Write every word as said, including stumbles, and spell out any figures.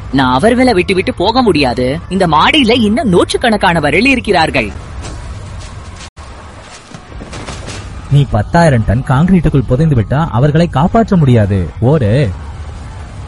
நான் அவர்களை விட்டு விட்டு போக முடியாது. இந்த மாடியில இன்னும் நூற்றுக்கணக்கானவர்கள் இருக்கிறார்கள். நீ பத்தாயிரம் டன் காங்கிரீட்டுக்குள் புதைந்து விட்டா அவர்களை காப்பாற்ற முடியாது. ஓடு.